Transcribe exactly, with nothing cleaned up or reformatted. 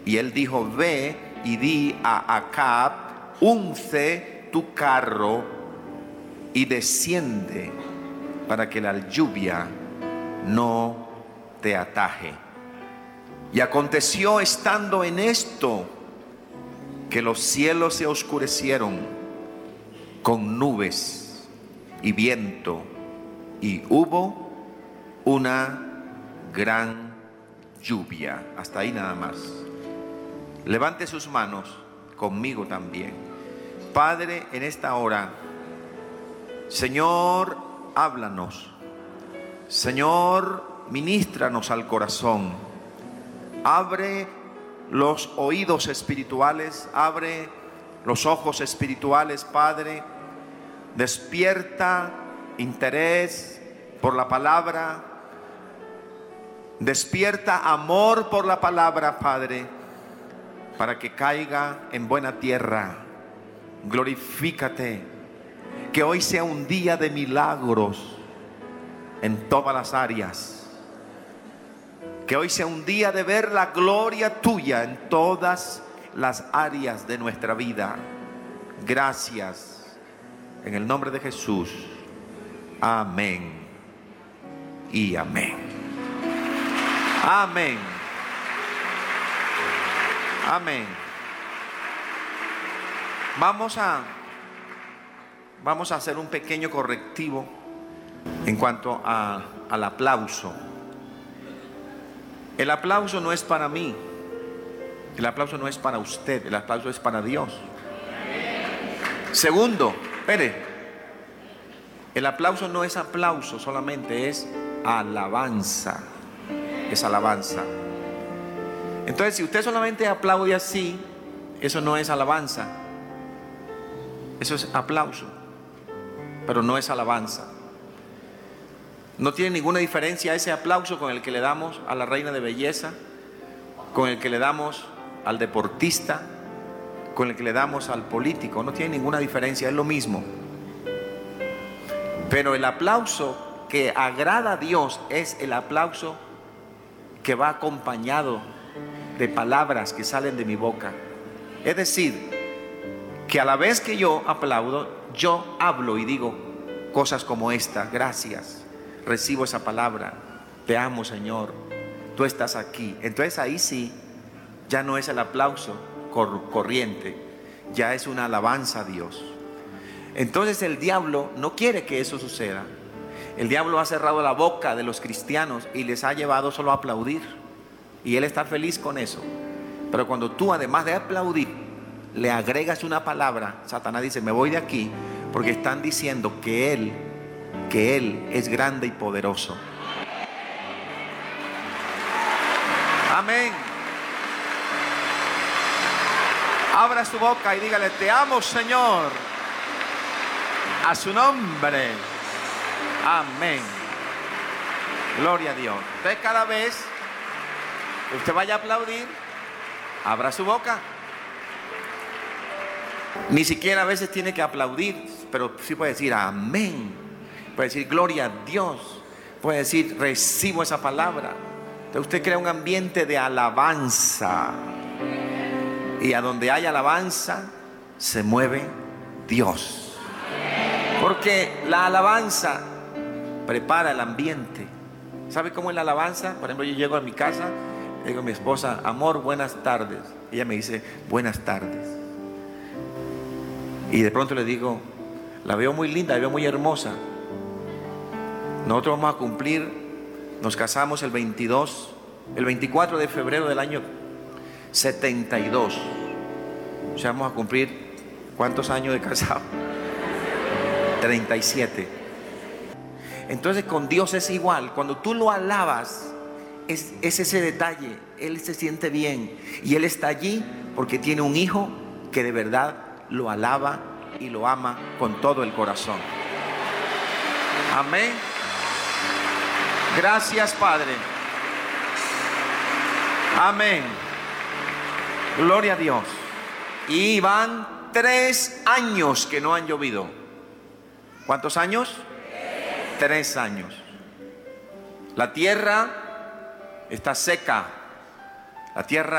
Y él dijo: ve y di a Acab, unce tu carro y desciende para que la lluvia no te ataje. Y aconteció estando en esto que los cielos se oscurecieron con nubes y viento, y hubo una gran lluvia. Hasta ahí nada más. Levante sus manos conmigo también. Padre, en esta hora, Señor, háblanos. Señor, ministranos al corazón. Abre los oídos espirituales, abre los ojos espirituales, Padre. Despierta interés por la palabra. Despierta amor por la palabra, Padre, para que caiga en buena tierra. Glorifícate. Que hoy sea un día de milagros en todas las áreas. Que hoy sea un día de ver la gloria tuya en todas las áreas de nuestra vida. Gracias. En el nombre de Jesús. Amén y amén. Amén. Amén. Vamos a, vamos a hacer un pequeño correctivo en cuanto a, al aplauso. El aplauso no es para mí. El aplauso no es para usted. El aplauso es para Dios. Segundo, espere. El aplauso no es aplauso solamente, es alabanza. Es alabanza. Entonces, si usted solamente aplaude así, eso no es alabanza. Eso es aplauso, pero no es alabanza. No tiene ninguna diferencia ese aplauso con el que le damos a la reina de belleza, con el que le damos al deportista, con el que le damos al político. No tiene ninguna diferencia, es lo mismo. Pero el aplauso que agrada a Dios es el aplauso que va acompañado de palabras que salen de mi boca. Es decir, que a la vez que yo aplaudo, yo hablo y digo cosas como esta: gracias, recibo esa palabra, te amo, Señor, tú estás aquí. Entonces ahí sí, ya no es el aplauso cor- corriente, ya es una alabanza a Dios. Entonces el diablo no quiere que eso suceda. El diablo ha cerrado la boca de los cristianos y les ha llevado solo a aplaudir, y él está feliz con eso. Pero cuando tú, además de aplaudir, le agregas una palabra, Satanás dice: me voy de aquí, porque están diciendo que él que él es grande y poderoso. Amén. Abra su boca y dígale: te amo, Señor, a su nombre. Amén. Gloria a Dios. Entonces, cada vez que usted vaya a aplaudir, abra su boca. Ni siquiera a veces tiene que aplaudir, pero sí puede decir amén, puede decir gloria a Dios, puede decir recibo esa palabra. Entonces usted crea un ambiente de alabanza, y a donde hay alabanza se mueve Dios, porque la alabanza prepara el ambiente. ¿Sabe cómo es la alabanza? Por ejemplo, yo llego a mi casa, le digo a mi esposa: amor, buenas tardes. Ella me dice: buenas tardes. Y de pronto le digo: la veo muy linda, la veo muy hermosa. Nosotros vamos a cumplir, nos casamos el veintidós, el veinticuatro de febrero del año setenta y dos. O sea, vamos a cumplir, ¿cuántos años de casado? treinta y siete. Entonces con Dios es igual. Cuando tú lo alabas, es, es ese detalle. Él se siente bien, y Él está allí porque tiene un hijo que de verdad lo alaba y lo ama con todo el corazón. Amén. Gracias, Padre. Amén. Gloria a Dios. Y van tres años que no han llovido. ¿Cuántos años? Tres años. La tierra está seca. La tierra